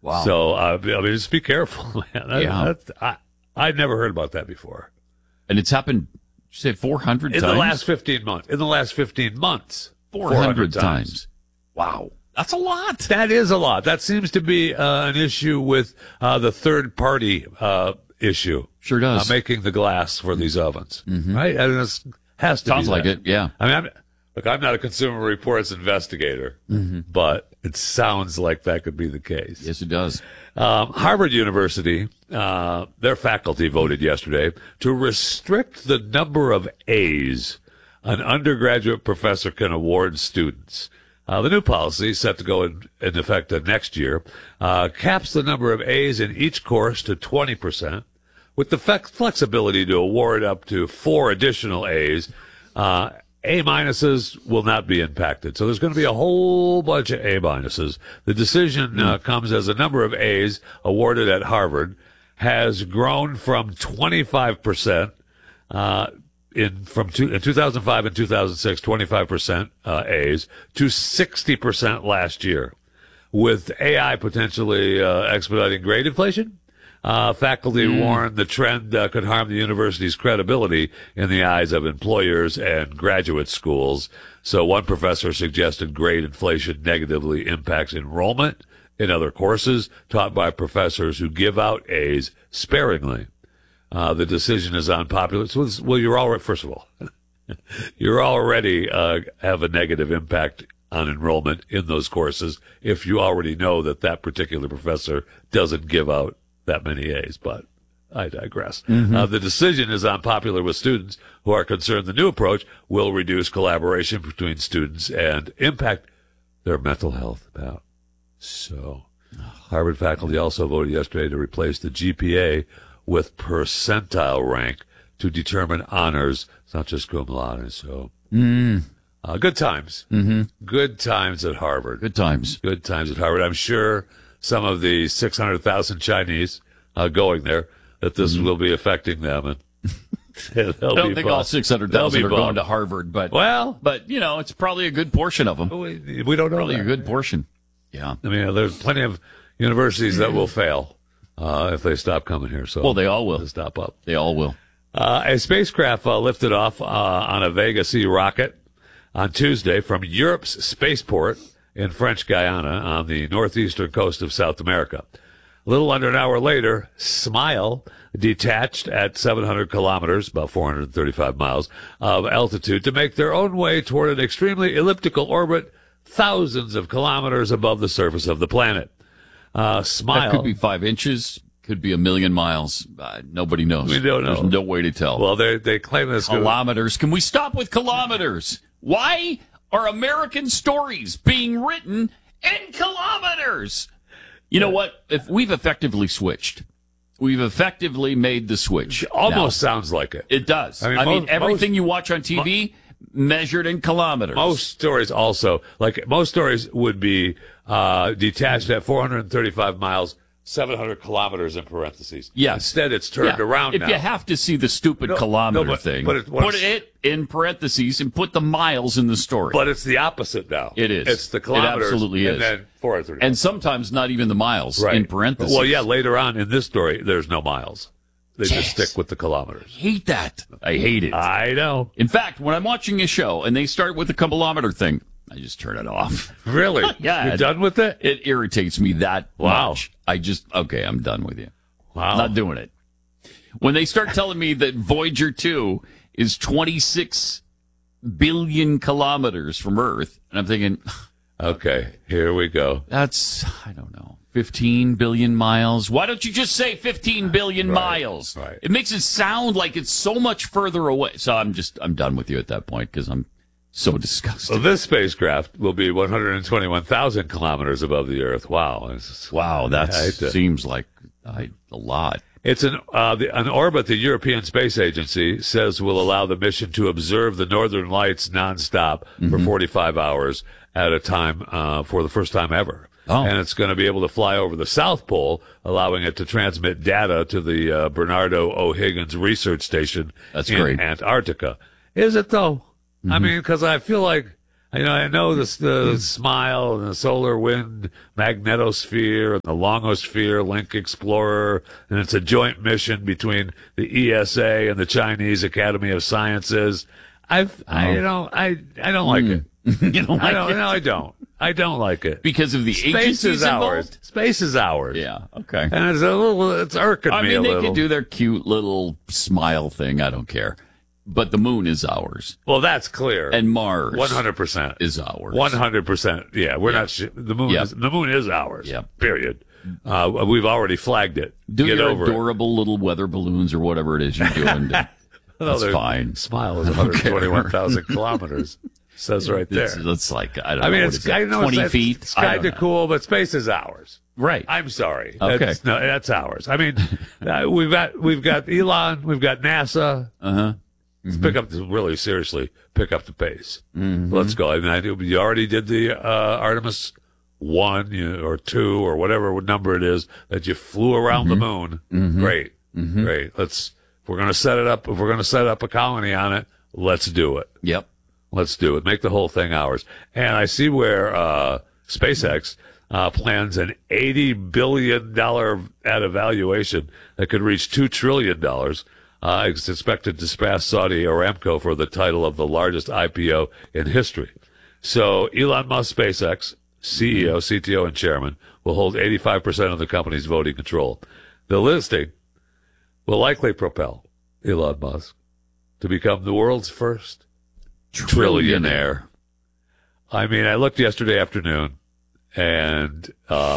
Wow. So, I mean, just be careful, man. I'd never heard about that before. And it's happened, you say 400 times? In the last 15 months. 400 times. Wow. That's a lot. That is a lot. That seems to be an issue with the third-party issue. Sure does. Making the glass for these ovens, right? And this has to Sounds be like that. it, yeah. I mean, I'm not a Consumer Reports investigator, but it sounds like that could be the case. Yes, it does. Harvard University, their faculty voted yesterday to restrict the number of A's an undergraduate professor can award students. The new policy, set to go in effect next year, caps the number of A's in each course to 20%, with the flexibility to award up to 4 additional A's. A-minuses will not be impacted. So there's going to be a whole bunch of A-minuses. The decision comes as the number of A's awarded at Harvard has grown from 25% in 2005 and 2006, 25% A's to 60% last year, with AI potentially expediting grade inflation. Faculty warn the trend could harm the university's credibility in the eyes of employers and graduate schools. So one professor suggested grade inflation negatively impacts enrollment in other courses taught by professors who give out A's sparingly. The decision is unpopular. So, well, you're already, first of all, you're already have a negative impact on enrollment in those courses if you already know that particular professor doesn't give out that many A's, but I digress. The decision is unpopular with students who are concerned the new approach will reduce collaboration between students and impact their mental health. So, Harvard faculty also voted yesterday to replace the GPA with percentile rank to determine honors. It's not just cum laude. So, good times. Good times at Harvard. Good times. Good times at Harvard. I'm sure some of the 600,000 Chinese going there, that this will be affecting them. And I don't think all 600,000 are going to Harvard, but it's probably a good portion of them. We don't know. Probably a good portion. Yeah. I mean, there's plenty of universities that will fail if they stop coming here. So, well, they all will. Stop up. They all will. A spacecraft lifted off on a Vega C rocket on Tuesday from Europe's spaceport in French Guiana on the northeastern coast of South America. A little under an hour later, Smile detached at 700 kilometers, about 435 miles of altitude, to make their own way toward an extremely elliptical orbit thousands of kilometers above the surface of the planet. Smile. That could be 5 inches, could be 1,000,000 miles. Nobody knows. We don't know. There's no way to tell. Well, they claim this. Kilometers. Can we stop with kilometers? Why are American stories being written in kilometers? You know what? If we've effectively switched. We've effectively made the switch. It almost sounds like it. It does. I mean, everything you watch on TV measured in kilometers. Most stories also, most stories would be detached at 435 miles, 700 kilometers in parentheses. Yes. Instead, it's turned around now. If you have to see the stupid kilometer thing, put it in parentheses and put the miles in the story. But it's the opposite now. It is. It's the kilometers. It absolutely is. And then 435. And sometimes not even the miles in parentheses. Well, yeah, later on in this story, there's no miles. They just stick with the kilometers. I hate that. I hate it. I know. In fact, when I'm watching a show and they start with the kilometer thing, I just turn it off. Really? Yeah. You're done with it? It irritates me that much. Okay, I'm done with you. Wow. Not doing it. When they start telling me that Voyager 2 is 26 billion kilometers from Earth, and I'm thinking, okay, here we go. That's, 15 billion miles. Why don't you just say 15 billion miles? Right. It makes it sound like it's so much further away. So I'm done with you at that point because I'm so disgusted. So this spacecraft will be 121,000 kilometers above the Earth. Wow. Wow, that seems like a lot. It's an orbit the European Space Agency says will allow the mission to observe the Northern Lights nonstop for 45 hours at a time for the first time ever. Oh. And it's going to be able to fly over the South Pole, allowing it to transmit data to the Bernardo O'Higgins Research Station in great. Antarctica. Is it, though? I mean, because I feel like I know the SMILE and the Solar Wind Magnetosphere and the Longosphere Link Explorer, and it's a joint mission between the ESA and the Chinese Academy of Sciences. I don't like it. You don't like it? No, I don't. I don't like it. Because of the Space agencies is ours. involved? Space is ours. Yeah, okay. And it's irking me a I mean, they little. could do their cute little smile thing. I don't care. But the moon is ours. Well, that's clear. And Mars 100% is ours. 100%. Yeah, we're not. The moon. Yep. The moon is ours. Yep. Period. We've already flagged it. Do Get your over adorable little weather balloons or whatever it is you're doing. That's fine. Smile is 121,000 kilometers. Says right there. It's like, I don't know. I mean, what is that, 20 feet? It's kind of cool, but space is ours. Right. I'm sorry. Okay. That's ours. I mean, we've got Elon, we've got NASA. Let's pick up really seriously. Pick up the pace. Let's go. I mean, you already did the Artemis 1 or 2 or whatever number it is that you flew around the moon. Great, great. If we're going to set it up. If we're going to set up a colony on it, let's do it. Yep. Let's do it. Make the whole thing ours. And I see where SpaceX plans an $80 billion at evaluation that could reach $2 trillion. It's expected to surpass Saudi Aramco for the title of the largest IPO in history. So Elon Musk, SpaceX, CEO, CTO, and chairman, will hold 85% of the company's voting control. The listing will likely propel Elon Musk to become the world's first trillionaire. I mean, I looked yesterday afternoon, and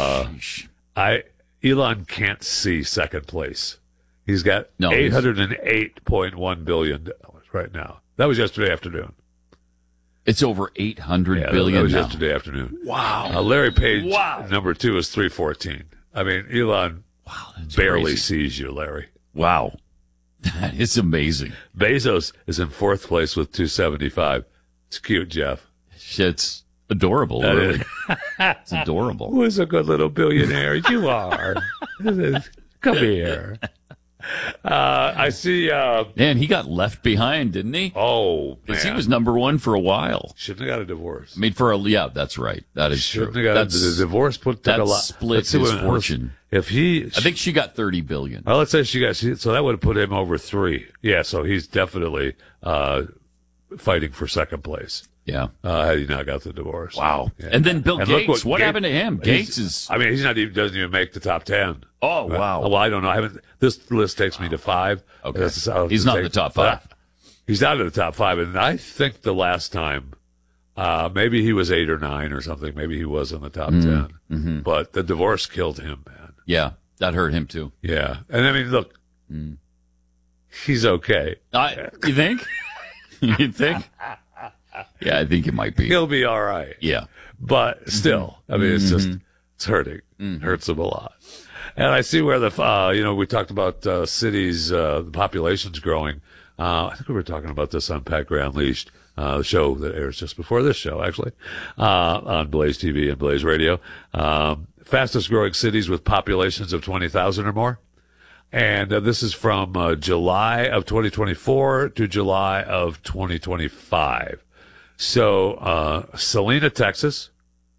Elon can't see second place. He's got $808.1 billion right now. That was yesterday afternoon. It's over $800 billion That was now. yesterday afternoon. Wow. Larry Page, number 2, is 314. I mean, Elon barely crazy. sees you, Larry. Wow. That is amazing. Bezos is in 4th place with 275. It's cute, Jeff. It's adorable, That really. is. It's adorable. Who's a good little billionaire? You are. Come here. I see. Man, he got left behind, didn't he? Oh, man. Because he was number 1 for a while. Shouldn't have got a divorce. I mean, yeah, that's right. That is Shouldn't true. have got the divorce. Took a lot. Split Let's see his what- fortune. If he, I think she got $30 billion. well, let's say so that would have put him over 3. Yeah, so he's definitely fighting for second place. Yeah. Had he not got the divorce. Wow. Yeah. And then Bill And look Gates. What Gates- happened to him? Gates is. I mean, he's not even doesn't even make the top 10. Oh, wow. Well, I don't know. I haven't. This list takes me to 5. Okay. That's how He's it not in the takes- top 5. He's not in the top 5, and I think the last time, maybe he was 8 or 9 or something. Maybe he was in the top 10. Mm-hmm. But the divorce killed him, man. Yeah. That hurt him, too. Yeah, and I mean, look, he's okay. You think? You think? Yeah, I think it might be. He'll be all right. Yeah. But still, I mean, it's just it's hurting. Hurts him a lot. And I see where we talked about cities, the population's growing. I think we were talking about this on Pat Gray Unleashed, the show that airs just before this show, actually, on Blaze TV and Blaze Radio. Fastest growing cities with populations of 20,000 or more. And this is from July of 2024 to July of 2025. So, Salina, Texas,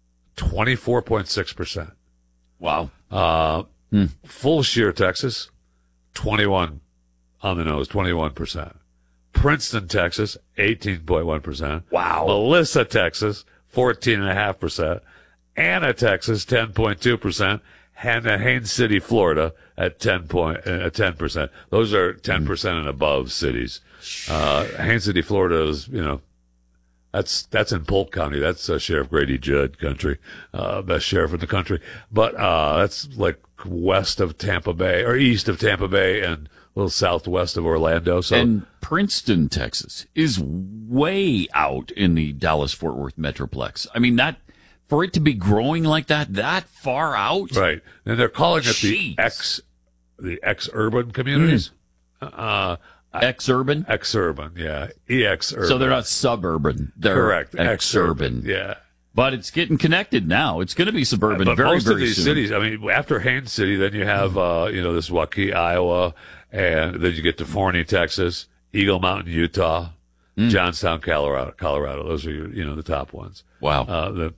24.6%. Wow. Full Shear, Texas, 21 on the nose, 21%. Princeton, Texas, 18.1%. Wow. Melissa, Texas, 14.5%. Anna, Texas, 10.2%. Haines City, Florida, at 10%. Those are 10% and above cities. Haines City, Florida is, that's in Polk County. That's Sheriff Grady Judd country, best sheriff in the country. But that's like west of Tampa Bay or east of Tampa Bay and a little southwest of Orlando. So And Princeton, Texas, is way out in the Dallas-Fort Worth metroplex. I mean, for it to be growing like that far out. right, and they're calling it Jeez. the ex-urban communities. Ex-urban? Ex-urban, yeah, ex-urban. So they're not suburban. They're correct. ex-urban. Yeah. But it's getting connected now. It's going to be suburban But very, most very of these soon. cities, I mean, after Haines City, then you have, this Waukee, Iowa, and then you get to Forney, Texas, Eagle Mountain, Utah, Johnstown, Colorado. Those are the top ones. Wow.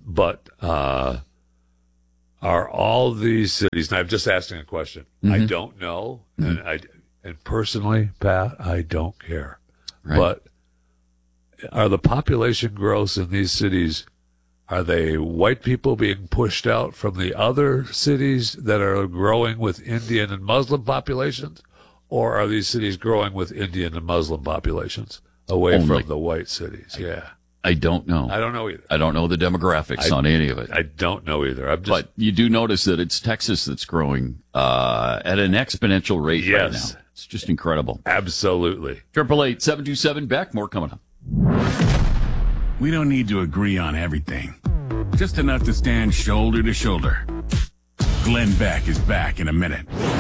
Are all these cities? And I'm just asking a question. I don't know, and personally, Pat, I don't care. Right. But are the population growths in these cities? Are they white people being pushed out from the other cities that are growing with Indian and Muslim populations, or are these cities growing with Indian and Muslim populations away from the white cities? I don't know. I don't know either. I don't know the demographics on any of it. I don't know either. But you do notice that it's Texas that's growing at an exponential rate right now. It's just incredible. Absolutely. 888-727-BECK. More coming up. We don't need to agree on everything. Just enough to stand shoulder to shoulder. Glenn Beck is back in a minute.